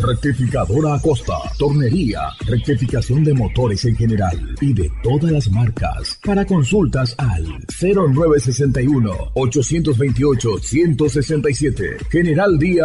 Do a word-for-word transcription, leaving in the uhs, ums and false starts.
Rectificadora Acosta, tornería, rectificación de motores en general y de todas las marcas. Para consultas al cero nueve seis uno, ocho dos ocho, uno cero seis siete. General Díaz.